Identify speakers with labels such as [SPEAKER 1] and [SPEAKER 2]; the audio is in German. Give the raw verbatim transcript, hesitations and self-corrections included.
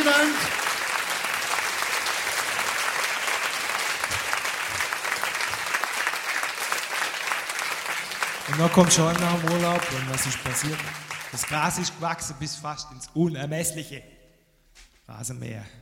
[SPEAKER 1] Vielen Dank. Und dann kommt schon nach dem Urlaub und was ist passiert? Das Gras ist gewachsen bis fast ins Unermessliche. Rasenmäher.